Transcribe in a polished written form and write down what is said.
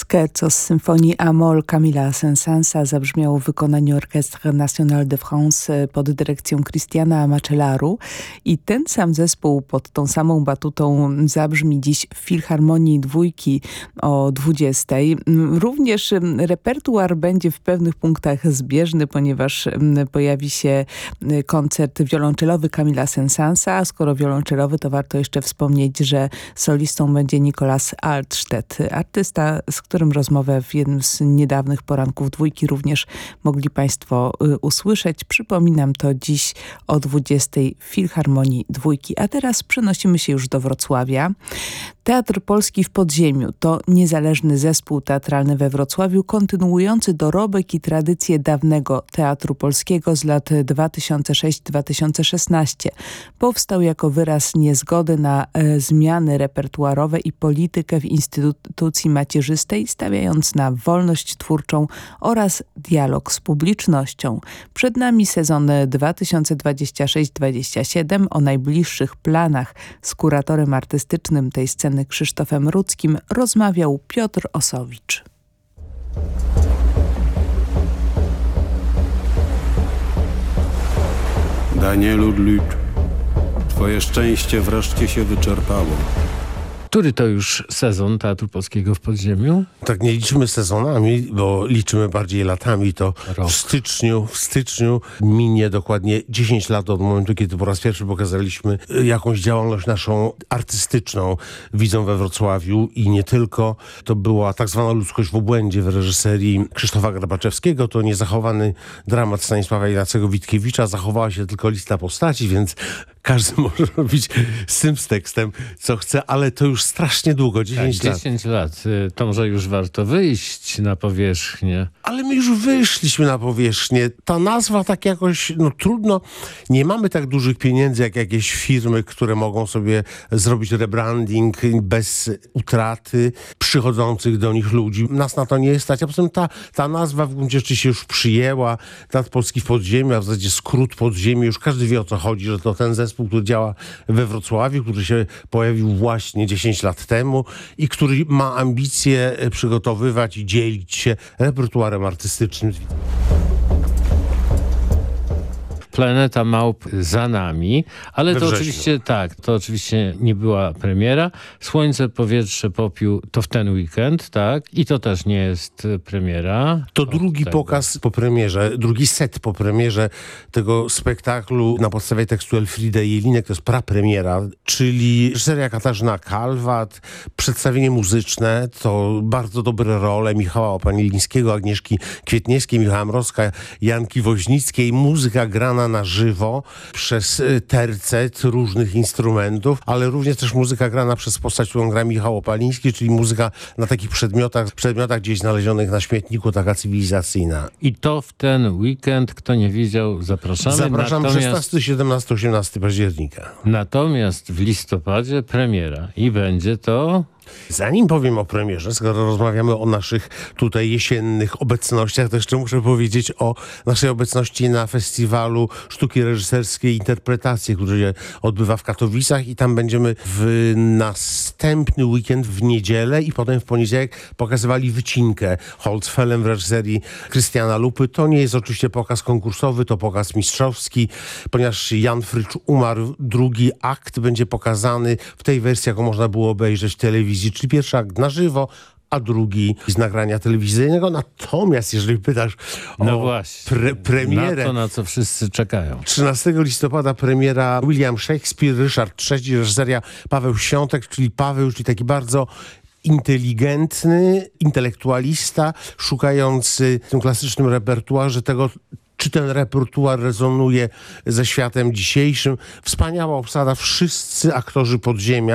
Scherzo z symfonii Amol Camilla Saint-Saënsa zabrzmiało w wykonaniu Orchestre National de France pod dyrekcją Christiana Macellaru i ten sam zespół pod tą samą batutą zabrzmi dziś w Filharmonii Dwójki o 20. Również repertuar będzie w pewnych punktach zbieżny, ponieważ pojawi się koncert wiolonczelowy Camilla Saint-Saënsa, a skoro wiolonczelowy, to warto jeszcze wspomnieć, że solistą będzie Nicolas Altstedt, artysta, z którym rozmowę w jednym z niedawnych poranków Dwójki również mogli Państwo usłyszeć. Przypominam, to dziś o 20 w Filharmonii Dwójki. A teraz przenosimy się już do Wrocławia. Teatr Polski w Podziemiu to niezależny zespół teatralny we Wrocławiu, kontynuujący dorobek i tradycję dawnego Teatru Polskiego z lat 2006-2016. Powstał jako wyraz niezgody na zmiany repertuarowe i politykę w instytucji macierzystej, stawiając na wolność twórczą oraz dialog z publicznością. Przed nami sezon 2026-27. O najbliższych planach z kuratorem artystycznym tej sceny Krzysztofem Rudzkim rozmawiał Piotr Osowicz. Danielu Dlüt, twoje szczęście wreszcie się wyczerpało. Który to już sezon Teatru Polskiego w Podziemiu? Tak, nie liczymy sezonami, bo liczymy bardziej latami. To w styczniu minie dokładnie 10 lat od momentu, kiedy po raz pierwszy pokazaliśmy jakąś działalność naszą artystyczną widzom we Wrocławiu i nie tylko. To była tak zwana Ludzkość w obłędzie w reżyserii Krzysztofa Grabaczewskiego. To niezachowany dramat Stanisława Ignacego Witkiewicza. Zachowała się tylko lista postaci, więc każdy może robić z tym tekstem, co chce, ale to już strasznie długo, 10 lat. 10 lat. To może już warto wyjść na powierzchnię. Ale my już wyszliśmy na powierzchnię. Ta nazwa tak jakoś, trudno. Nie mamy tak dużych pieniędzy, jak jakieś firmy, które mogą sobie zrobić rebranding bez utraty przychodzących do nich ludzi. Nas na to nie stać. A poza tym ta nazwa w gruncie rzeczy się już przyjęła. Teatr Polski w Podziemiu, a w zasadzie skrót Podziemiu. Już każdy wie, o co chodzi, że to ten zespół, który działa we Wrocławiu, który się pojawił właśnie 10 lat temu i który ma ambicje przygotowywać i dzielić się repertuarem artystycznym. Planeta Małp za nami, ale to oczywiście nie była premiera. Słońce, powietrze, popiół to w ten weekend, tak? I to też nie jest premiera. To drugi pokaz po premierze, drugi set po premierze tego spektaklu na podstawie tekstu Elfriedy Jelinek. To jest prapremiera, czyli reżyseria Katarzyna Kalwat, przedstawienie muzyczne, to bardzo dobre role Michała Opanielińskiego, Agnieszki Kwietniewskiej, Michała Mrozka, Janki Woźnickiej, muzyka grana na żywo przez tercet różnych instrumentów, ale również też muzyka grana przez postać, którą gra Michał Opaliński, czyli muzyka na takich przedmiotach gdzieś znalezionych na śmietniku, taka cywilizacyjna. I to w ten weekend, kto nie widział, zapraszamy. Zapraszam 16, 17, 18 października. Natomiast w listopadzie premiera i będzie to... Zanim powiem o premierze, skoro rozmawiamy o naszych tutaj jesiennych obecnościach, to jeszcze muszę powiedzieć o naszej obecności na Festiwalu Sztuki Reżyserskiej Interpretacje, który się odbywa w Katowicach i tam będziemy w następny weekend w niedzielę i potem w poniedziałek pokazywali wycinkę Holzfellem w reżyserii Krystiana Lupy. To nie jest oczywiście pokaz konkursowy, to pokaz mistrzowski, ponieważ Jan Frycz umarł. Drugi akt będzie pokazany w tej wersji, jaką można było obejrzeć w telewizji, czyli pierwszy akt na żywo, a drugi z nagrania telewizyjnego. Natomiast jeżeli pytasz o premierę... Na to, na co wszyscy czekają. 13 listopada premiera William Shakespeare, Ryszard III, reżyseria Paweł Świątek, czyli taki bardzo inteligentny, intelektualista, szukający w tym klasycznym repertuarze tego, czy ten repertuar rezonuje ze światem dzisiejszym. Wspaniała obsada, wszyscy aktorzy Podziemia.